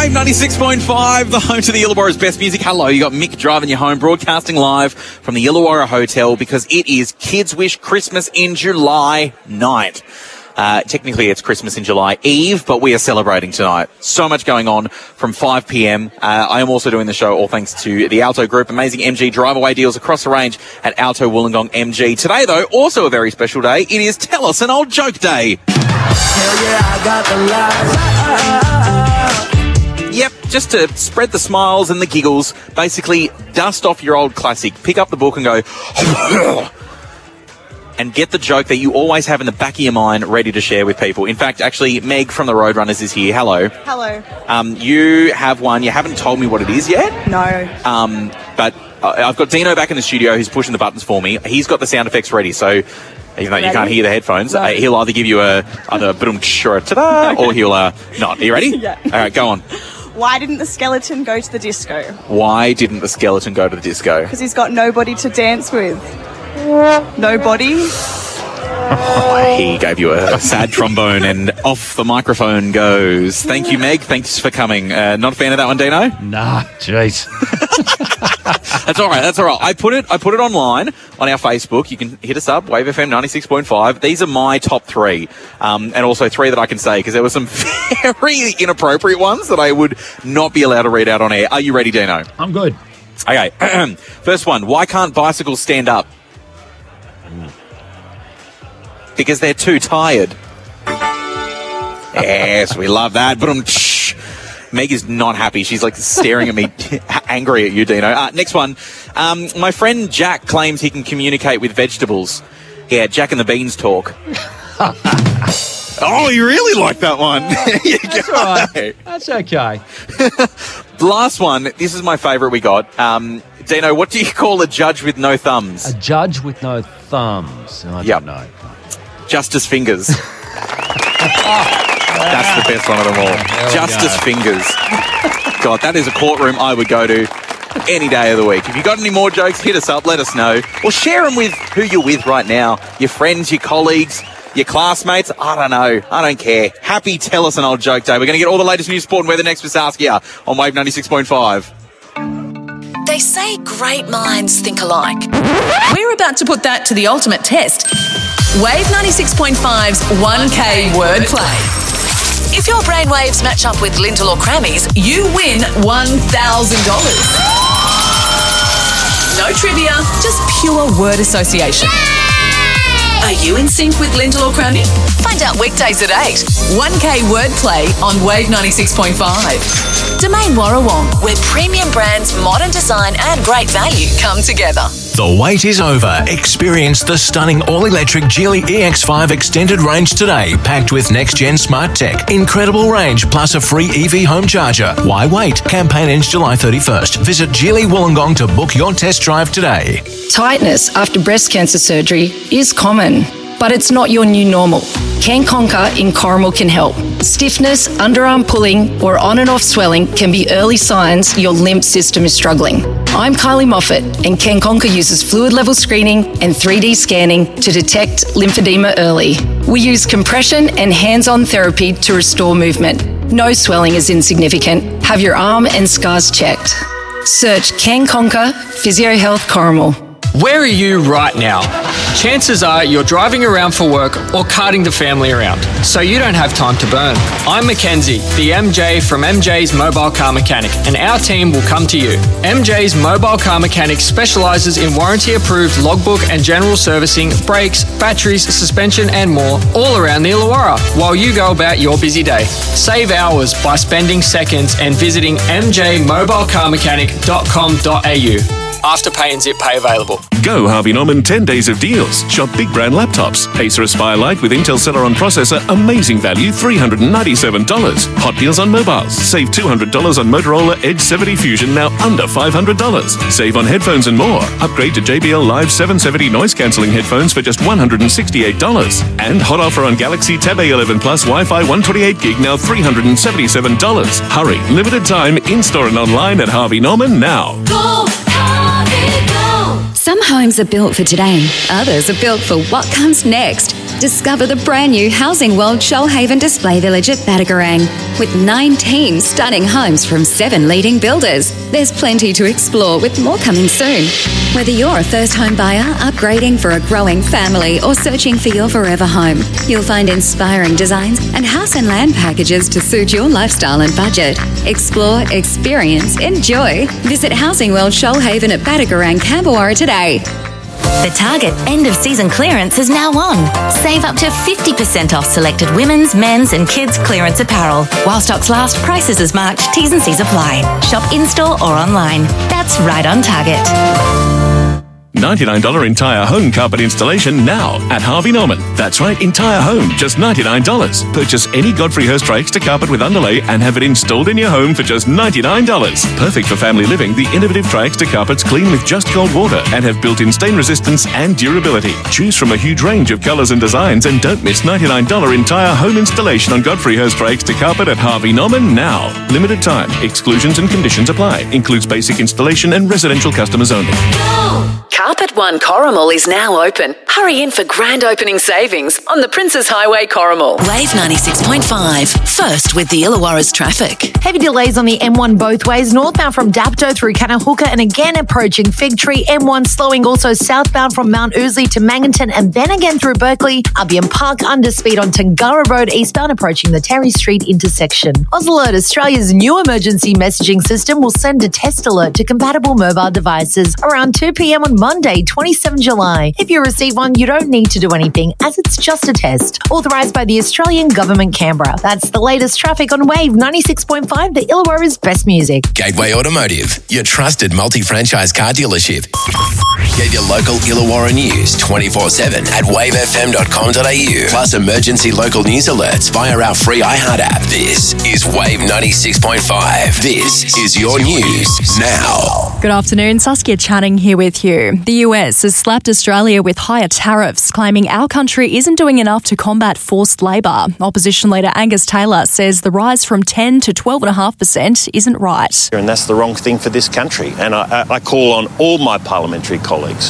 Wave 96.5, the home to the Illawarra's best music. Hello, you got Mick driving you home, broadcasting live from the Illawarra Hotel because it is Kids Wish Christmas in July night. Technically, it's Christmas in July Eve, but we are celebrating tonight. So much going on from 5 p.m. I am also doing the show all thanks to the Alto Group. Amazing MG drive-away deals across the range at Alto Wollongong MG. Today, though, also a very special day. It is Tell Us an Old Joke Day. Hell yeah, I got the lies. Yep, just to spread the smiles and the giggles, basically dust off your old classic, pick up the book and go... and get the joke that you always have in the back of your mind ready to share with people. In fact, actually, Meg from the Roadrunners is here. Hello. Hello. You have one. You haven't told me what it is yet. No. But I've got Dino back in the studio who's pushing the buttons for me. He's got the sound effects ready, so even though you can't hear the headphones, No. he'll either give you either boom-ch or a ta-da, or he'll not. Are you ready? Yeah. All right, go on. Why didn't the skeleton go to the disco? Why didn't the skeleton go to the disco? Because he's got nobody to dance with. Nobody? He gave you a sad trombone and off the microphone goes. Thank you, Meg. Thanks for coming. Not a fan of that one, Dino? Nah, jeez. That's all right. That's all right. I put it online on our Facebook. You can hit us up, Wave FM 96.5. These are my top three, and also three that I can say because there were some very inappropriate ones that I would not be allowed to read out on air. Are you ready, Dino? I'm good. Okay. First one. Why can't bicycles stand up? Because they're too tired. Yes, we love that. Meg is not happy. She's like staring at me, angry at you, Dino. Next one. My friend Jack claims he can communicate with vegetables. Yeah, Jack and the Beans talk. Oh, you really like that one. That's all right. That's okay. The last one. This is my favourite we got. Dino, what do you call a judge with no thumbs? A judge with no thumbs. I Yep. don't know. Justice Fingers. That's the best one of them all. Justice Fingers. God, that is a courtroom I would go to any day of the week. If you got any more jokes, hit us up, let us know. Or share them with who you're with right now. Your friends, your colleagues, your classmates. I don't know. I don't care. Happy Tell Us an Old Joke Day. We're going to get all the latest news, sport and weather next with Saskia on Wave 96.5. They say great minds think alike. We're about to put that to the ultimate test. Wave 96.5's 1K wordplay. If your brainwaves match up with Lintel or Crammy's, you win $1,000. No trivia, just pure word association. Are you in sync with Lintel or Crammy? Find out weekdays at 8. 1K wordplay on Wave 96.5. Domain Warrawong, where premium brands, modern design and great value come together. The wait is over. Experience the stunning all-electric Geely EX5 extended range today, packed with next-gen smart tech, incredible range, plus a free EV home charger. Why wait? Campaign ends July 31st. Visit Geely Wollongong to book your test drive today. Tightness after breast cancer surgery is common, but it's not your new normal. Can Conquer in Corrimal can help. Stiffness, underarm pulling, or on and off swelling can be early signs your lymph system is struggling. I'm Kylie Moffat, and Can Conquer uses fluid level screening and 3D scanning to detect lymphedema early. We use compression and hands-on therapy to restore movement. No swelling is insignificant. Have your arm and scars checked. Search Can Conquer Physio Health Corrimal. Where are you right now? Chances are you're driving around for work or carting the family around, so you don't have time to burn. I'm Mackenzie, the MJ from MJ's Mobile Car Mechanic, and our team will come to you. MJ's Mobile Car Mechanic specialises in warranty-approved logbook and general servicing, brakes, batteries, suspension and more, all around the Illawarra, while you go about your busy day. Save hours by spending seconds and visiting mjmobilecarmechanic.com.au. Afterpay and Zip Pay available. Go Harvey Norman 10 days of deals. Shop big brand laptops. Acer Aspire Lite with Intel Celeron processor. Amazing value, $397. Hot deals on mobiles. Save $200 on Motorola Edge 70 Fusion, now under $500. Save on headphones and more. Upgrade to JBL Live 770 noise cancelling headphones for just $168. And hot offer on Galaxy Tab A11 Plus Wi-Fi 128 gig, now $377. Hurry, limited time, in-store and online at Harvey Norman now. Go, Harvey, go! Some homes are built for today, others are built for what comes next. Discover the brand new Housing World Shoalhaven Display Village at Badagarang. With 19 stunning homes from 7 leading builders, there's plenty to explore with more coming soon. Whether you're a first home buyer, upgrading for a growing family, or searching for your forever home, you'll find inspiring designs and house and land packages to suit your lifestyle and budget. Explore, experience, enjoy. Visit Housing World Shoalhaven at Badagarang, Camberwara today. The Target end of season clearance is now on. Save up to 50% off selected women's, men's and kids clearance apparel. While stocks last, prices as marked, T's and C's apply. Shop in-store or online. That's right on Target. $99 entire home carpet installation now at Harvey Norman. That's right, entire home, just $99. Purchase any Godfrey Hirst Extra carpet with underlay and have it installed in your home for just $99. Perfect for family living, the innovative Tri-Extra carpets clean with just cold water and have built-in stain resistance and durability. Choose from a huge range of colours and designs and don't miss $99 entire home installation on Godfrey Hirst Extra carpet at Harvey Norman now. Limited time. Exclusions and conditions apply. Includes basic installation and residential customers only. Carpet One Corrimal is now open. Hurry in for grand opening savings on the Princes Highway Corrimal. Wave 96.5. First with the Illawarra's traffic. Heavy delays on the M1 both ways, northbound from Dapto through Canahuka and again approaching Fig Tree. M1 slowing also southbound from Mount Ousley to Manganton and then again through Berkeley. Albion Park under speed on Tangara Road eastbound approaching the Terry Street intersection. Ausalert, Australia's new emergency messaging system, will send a test alert to compatible mobile devices around 2 p.m. on Monday, 27 July. If you receive one, you don't need to do anything as it's just a test. Authorised by the Australian Government, Canberra. That's the latest traffic on Wave 96.5, the Illawarra's best music. Gateway Automotive, your trusted multi-franchise car dealership. Get your local Illawarra news 24/7 at wavefm.com.au. Plus emergency local news alerts via our free iHeart app. This is Wave 96.5. This is your news now. Good afternoon, Saskia Channing here with you. The US has slapped Australia with higher tariffs, claiming our country isn't doing enough to combat forced labour. Opposition leader Angus Taylor says the rise from 10 to 12.5% isn't right. And that's the wrong thing for this country. And I call on all of my parliamentary colleagues,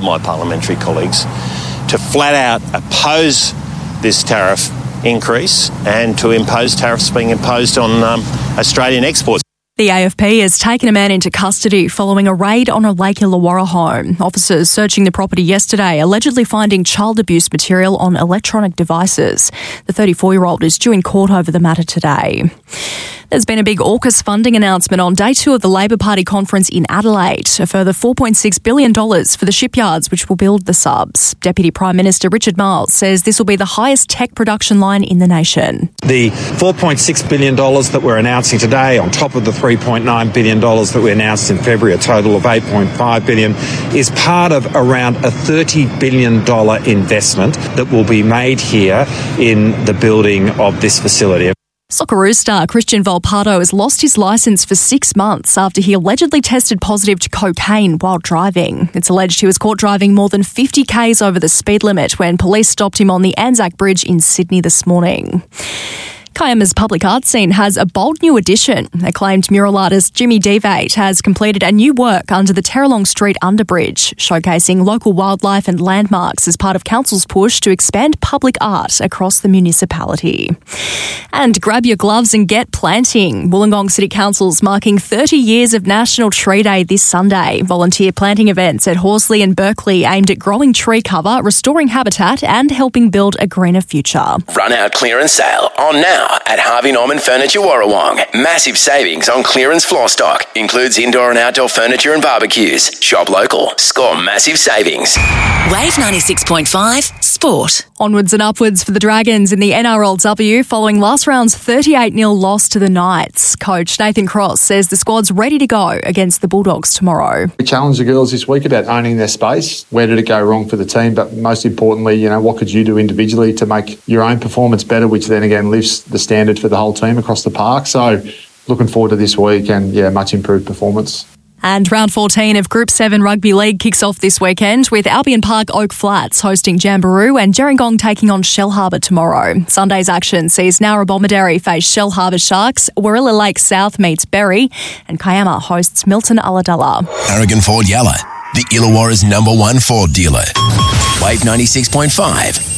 to flat out oppose this tariff increase and to impose tariffs being imposed on Australian exports. The AFP has taken a man into custody following a raid on a Lake Illawarra home. Officers searching the property yesterday allegedly finding child abuse material on electronic devices. The 34-year-old is due in court over the matter today. There's been a big AUKUS funding announcement on day 2 of the Labor Party conference in Adelaide. A further $4.6 billion for the shipyards which will build the subs. Deputy Prime Minister Richard Marles says this will be the highest tech production line in the nation. The $4.6 billion that we're announcing today, on top of the $3.9 billion that we announced in February, a total of $8.5 billion, is part of around a $30 billion investment that will be made here in the building of this facility. Socceroo star Christian Volpato has lost his licence for 6 months after he allegedly tested positive to cocaine while driving. It's alleged he was caught driving more than 50 k's over the speed limit when police stopped him on the Anzac Bridge in Sydney this morning. Kiama's public art scene has a bold new addition. Acclaimed mural artist Jimmy Devate has completed a new work under the Terralong Street underbridge, showcasing local wildlife and landmarks as part of council's push to expand public art across the municipality. And grab your gloves and get planting. Wollongong City Council's marking 30 years of National Tree Day this Sunday. Volunteer planting events at Horsley and Berkeley aimed at growing tree cover, restoring habitat and helping build a greener future. Run out clearance sale on now at Harvey Norman Furniture Warrawong. Massive savings on clearance floor stock. Includes indoor and outdoor furniture and barbecues. Shop local. Score massive savings. Wave 96.5 Sport. Onwards and upwards for the Dragons in the NRLW following last round's 38-0 loss to the Knights. Coach Nathan Cross says the squad's ready to go against the Bulldogs tomorrow. We challenged the girls this week about owning their space. Where did it go wrong for the team? But most importantly, what could you do individually to make your own performance better, which then again lifts the standard for the whole team across the park. So looking forward to this week and, much improved performance. And round 14 of Group 7 Rugby League kicks off this weekend with Albion Park Oak Flats hosting Jamboree and Gerringong taking on Shellharbour tomorrow. Sunday's action sees Nowra Bomaderry face Shellharbour Sharks, Warilla Lake South meets Berry, and Kiama hosts Milton Ulladulla. Aragon Ford Yalla, the Illawarra's #1 Ford dealer. Wave 96.5,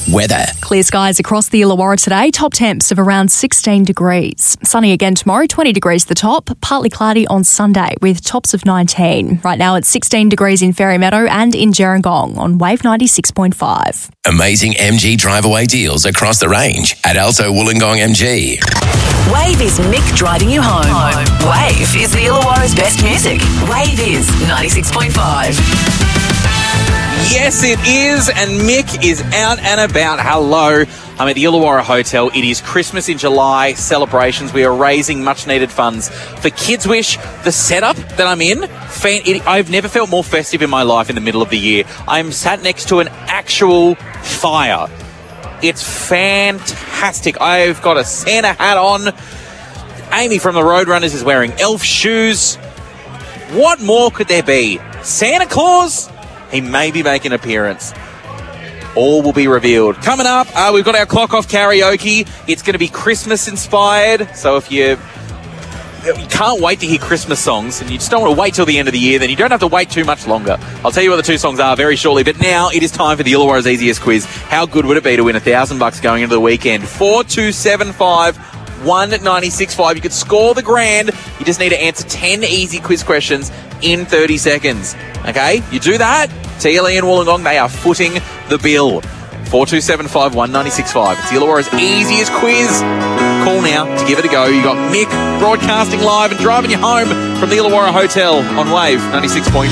Weather. Clear skies across the Illawarra today. Top temps of around 16 degrees. Sunny again tomorrow, 20 degrees the top. Partly cloudy on Sunday with tops of 19. Right now it's 16 degrees in Fairy Meadow and in Gerringong on Wave 96.5. Amazing MG drive-away deals across the range at Alto Wollongong MG. Wave is Mick driving you home. Wave is the Illawarra's best music. Wave is 96.5. Yes, it is, and Mick is out and about. Hello. I'm at the Illawarra Hotel. It is Christmas in July celebrations. We are raising much-needed funds for Kids Wish. The setup that I'm in, I've never felt more festive in my life in the middle of the year. I'm sat next to an actual fire. It's fantastic. I've got a Santa hat on. Amy from the Roadrunners is wearing elf shoes. What more could there be? Santa Claus? He may be making an appearance. All will be revealed. Coming up, we've got our Clock Off karaoke. It's going to be Christmas inspired. So if you can't wait to hear Christmas songs and you just don't want to wait till the end of the year, then you don't have to wait too much longer. I'll tell you what the two songs are very shortly. But now it is time for the Illawarra's Easiest Quiz. How good would it be to win $1,000 going into the weekend? 4275 196.5. You could score the grand. You just need to answer 10 easy quiz questions in 30 seconds. Okay? You do that, TLE and Wollongong, they are footing the bill. 4275 196.5. It's the Illawarra's easiest quiz. Call now to give it a go. You got Mick broadcasting live and driving you home from the Illawarra Hotel on Wave 96.5.